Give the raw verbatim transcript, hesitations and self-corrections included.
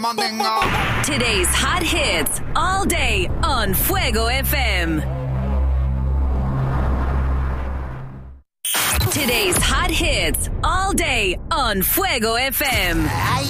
Today's hot hits all day on Fuego F M. Today's hot hits all day on Fuego F M. Ay,